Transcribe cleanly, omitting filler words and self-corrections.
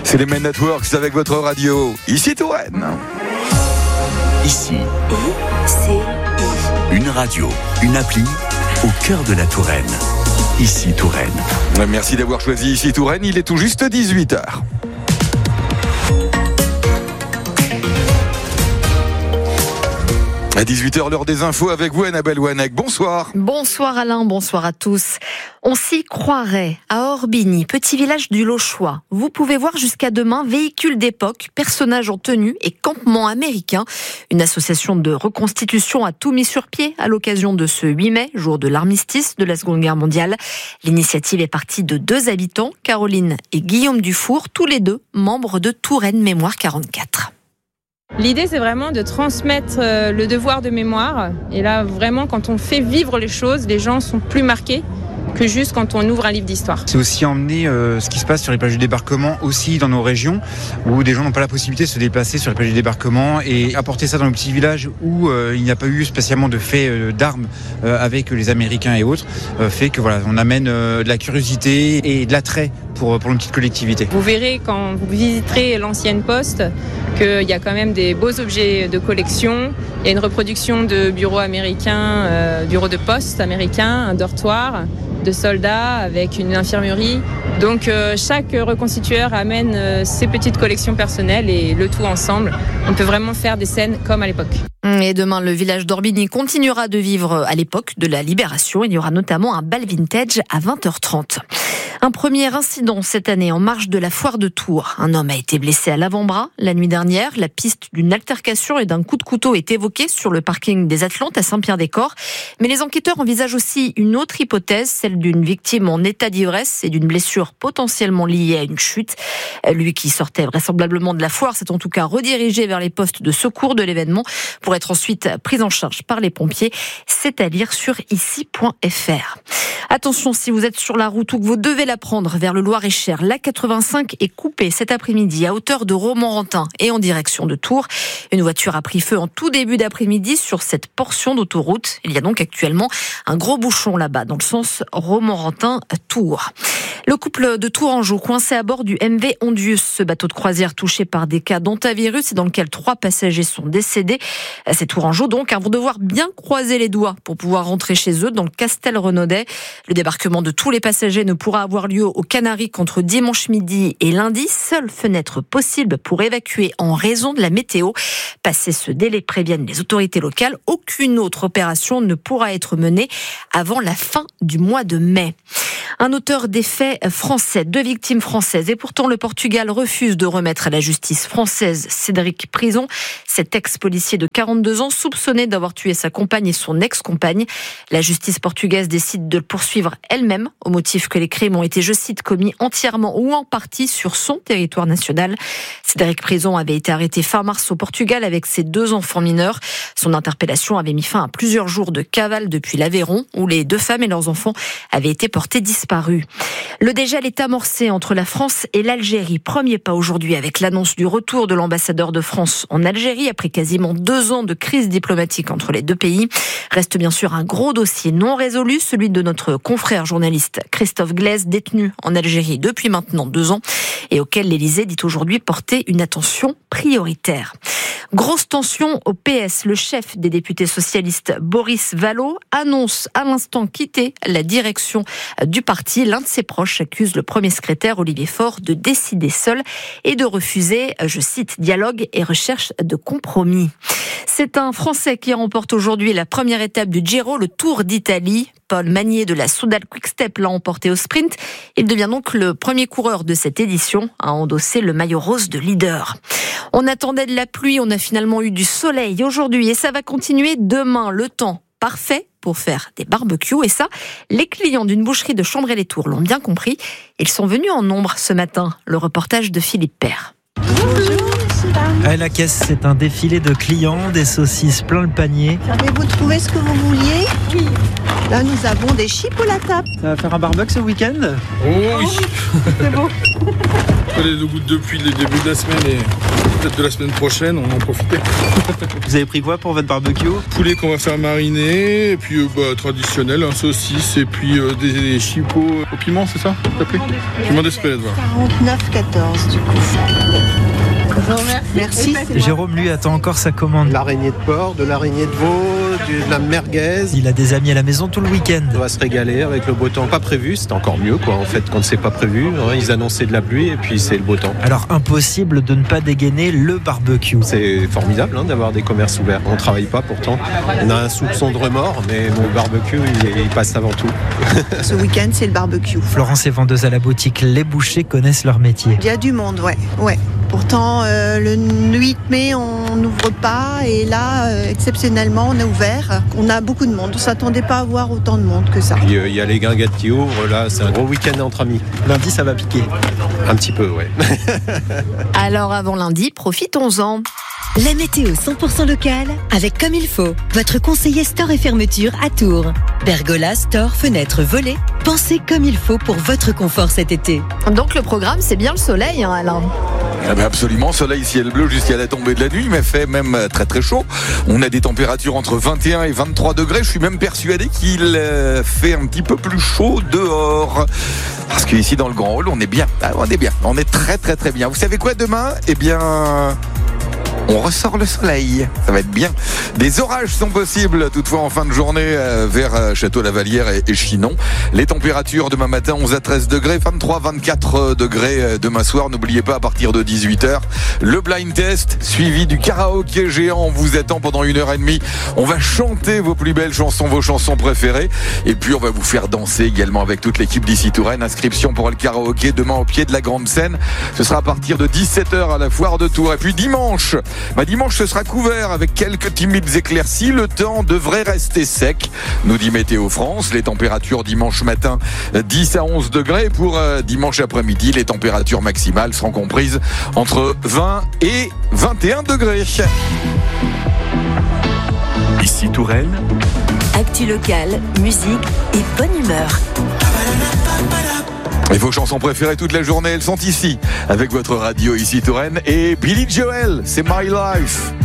C'est les Men at Work avec votre radio. Ici Touraine. Ici, une radio, une appli au cœur de la Touraine. Ici Touraine. Merci d'avoir choisi Ici Touraine. Il est tout juste 18h. À 18h, l'heure des infos avec vous, Annabelle Ouanec. Bonsoir. Bonsoir Alain, bonsoir à tous. On s'y croirait à Orbigny, petit village du Lochois. Vous pouvez voir jusqu'à demain véhicules d'époque, personnages en tenue et campements américains. Une association de reconstitution a tout mis sur pied à l'occasion de ce 8 mai, jour de l'armistice de la Seconde Guerre mondiale. L'initiative est partie de 2 habitants, Caroline et Guillaume Dufour, tous les deux membres de Touraine Mémoire 44. L'idée, c'est vraiment de transmettre le devoir de mémoire. Et là, vraiment, quand on fait vivre les choses, les gens sont plus marqués que juste quand on ouvre un livre d'histoire. C'est aussi emmener ce qui se passe sur les plages de débarquement aussi dans nos régions où des gens n'ont pas la possibilité de se déplacer sur les plages de débarquement et apporter ça dans le petit village où il n'y a pas eu spécialement de fait d'armes avec les Américains et autres fait que voilà, on amène de la curiosité et de l'attrait pour une petite collectivité. Vous verrez quand vous visiterez l'ancienne poste qu'il y a quand même des beaux objets de collection. Il y a une reproduction de bureaux américains, bureaux de poste américains, un dortoir de soldats avec une infirmerie. Donc chaque reconstitueur amène ses petites collections personnelles et le tout ensemble. On peut vraiment faire des scènes comme à l'époque. Et demain, le village d'Orbigny continuera de vivre à l'époque de la Libération. Il y aura notamment un bal vintage à 20h30. Un premier incident cette année en marge de la foire de Tours. Un homme a été blessé à l'avant-bras la nuit dernière. La piste d'une altercation et d'un coup de couteau est évoquée sur le parking des Atlantes à Saint-Pierre-des-Corps. Mais les enquêteurs envisagent aussi une autre hypothèse, celle d'une victime en état d'ivresse et d'une blessure potentiellement liée à une chute. Lui qui sortait vraisemblablement de la foire s'est en tout cas redirigé vers les postes de secours de l'événement pour être ensuite pris en charge par les pompiers. C'est à lire sur ici.fr. Attention, si vous êtes sur la route ou que vous devez la prendre vers le Loir-et-Cher, l'A85 est coupée cet après-midi à hauteur de Romorantin et en direction de Tours. Une voiture a pris feu en tout début d'après-midi sur cette portion d'autoroute. Il y a donc actuellement un gros bouchon là-bas dans le sens Romorantin-Tours. Le couple de Tourangeau coincé à bord du MV Ondius, ce bateau de croisière touché par des cas d'hantavirus et dans lequel 3 passagers sont décédés. Ces Tourangeaux donc vont devoir bien croiser les doigts pour pouvoir rentrer chez eux dans le Castelrenaudet. Le débarquement de tous les passagers ne pourra avoir lieu aux Canaries qu'entre dimanche midi et lundi. Seule fenêtre possible pour évacuer en raison de la météo. Passé ce délai, préviennent les autorités locales, aucune autre opération ne pourra être menée avant la fin du mois de mai. Un auteur des faits français, 2 victimes françaises. Et pourtant, le Portugal refuse de remettre à la justice française Cédric Prison. Cet ex-policier de 42 ans, soupçonné d'avoir tué sa compagne et son ex-compagne. La justice portugaise décide de le poursuivre elle-même, au motif que les crimes ont été, je cite, commis entièrement ou en partie sur son territoire national. Cédric Prison avait été arrêté fin mars au Portugal avec ses 2 enfants mineurs. Son interpellation avait mis fin à plusieurs jours de cavale depuis l'Aveyron, où les 2 femmes et leurs enfants avaient été portés disparus. Le dégel est amorcé entre la France et l'Algérie. Premier pas aujourd'hui avec l'annonce du retour de l'ambassadeur de France en Algérie après quasiment 2 ans de crise diplomatique entre les 2 pays. Reste bien sûr un gros dossier non résolu, celui de notre confrère journaliste Christophe Glaise, détenu en Algérie depuis maintenant 2 ans et auquel l'Élysée dit aujourd'hui porter une attention prioritaire. Grosse tension au PS. Le chef des députés socialistes, Boris Vallaud, annonce à l'instant quitter la direction du parti. L'un de ses proches accuse le premier secrétaire, Olivier Faure, de décider seul et de refuser, je cite, dialogue et recherche de compromis. C'est un Français qui remporte aujourd'hui la première étape du Giro, le Tour d'Italie. Paul Magnier de la Soudal Quick-Step l'a emporté au sprint. Il devient donc le premier coureur de cette édition à endosser le maillot rose de leader. On attendait de la pluie, on a finalement eu du soleil aujourd'hui et ça va continuer demain. Le temps parfait pour faire des barbecues et ça, les clients d'une boucherie de Chambray-les-Tours l'ont bien compris. Ils sont venus en nombre ce matin. Le reportage de Philippe Père. À la caisse, c'est un défilé de clients, des saucisses plein le panier. Avez-vous trouvé ce que vous vouliez ? Oui. Là, nous avons des chips à la table. Ça va faire un barbecue ce week-end ? Oh oui. C'est beau. Je les goûte depuis le début de la semaine et Peut-être de la semaine prochaine, on va en profiter. Vous avez pris quoi pour votre barbecue? Poulet qu'on va faire mariner, et puis traditionnel, un saucisse, et puis des chipots au piment, c'est ça? Piment d'Espelette, voilà. 49,14 du coup. Merci. Jérôme, lui, attend encore sa commande. L'araignée de porc, de l'araignée de veau, de la merguez. Il a des amis à la maison tout le week-end. On va se régaler avec le beau temps. Pas prévu, c'était encore mieux quoi. En fait, quand c'est pas prévu, ils annonçaient de la pluie et puis c'est le beau temps. Alors impossible de ne pas dégainer le barbecue. C'est formidable d'avoir des commerces ouverts. On travaille pas pourtant. On a un soupçon de remords, mais le barbecue, il passe avant tout. Ce week-end, c'est le barbecue. Florence est vendeuse à la boutique. Les bouchers connaissent leur métier. Il y a du monde, ouais. Pourtant, le 8 mai, on n'ouvre pas. Et là, exceptionnellement, on est ouvert. On a beaucoup de monde. On ne s'attendait pas à voir autant de monde que ça. Il y a les guinguettes qui ouvrent. Là, c'est un gros week-end entre amis. Lundi, ça va piquer. Un petit peu, ouais. Alors avant lundi, profitons-en. La météo 100% locale avec Comme il faut. Votre conseiller store et fermeture à Tours. Pergola, store, fenêtres, volets. Pensez comme il faut pour votre confort cet été. Donc le programme, c'est bien le soleil, Alain. Ah ben absolument, soleil, ciel bleu jusqu'à la tombée de la nuit, mais fait même très très chaud. On a des températures entre 21 et 23 degrés. Je suis même persuadé qu'il fait un petit peu plus chaud dehors. Parce qu'ici dans le Grand Hall, on est bien. On est très très très bien. Vous savez quoi demain? Eh bien... on ressort le soleil, ça va être bien. Des orages sont possibles toutefois en fin de journée vers Château-Lavalière et Chinon. Les températures demain matin 11 à 13 degrés, 23-24 degrés demain soir. N'oubliez pas à partir de 18h, le blind test suivi du karaoké géant. On vous attend pendant 1h30. On va chanter vos plus belles chansons, vos chansons préférées. Et puis on va vous faire danser également avec toute l'équipe d'ici Touraine. Inscription pour le karaoké demain au pied de la grande scène. Ce sera à partir de 17h à la foire de Tours. Et puis dimanche, ce sera couvert avec quelques timides éclaircies. Le temps devrait rester sec, nous dit Météo France. Les températures dimanche matin 10 à 11 degrés. Pour dimanche après-midi, les températures maximales seront comprises entre 20 et 21 degrés. Ici Touraine. Actu locale, musique et bonne humeur. Et vos chansons préférées toute la journée, elles sont ici, avec votre radio ici Touraine et Billy Joel, c'est My Life.